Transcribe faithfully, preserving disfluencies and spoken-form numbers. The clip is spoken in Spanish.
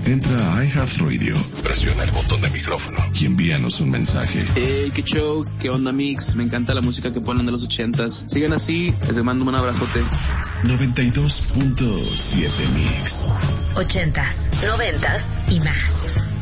Entra a iHeartRadio, presiona el botón de micrófono y envíanos un mensaje. Hey, qué show, qué onda mix, me encanta la música que ponen de los ochentas. Sigan así, les mando un abrazote. noventa y dos punto siete Mix. Ochentas, noventas y más.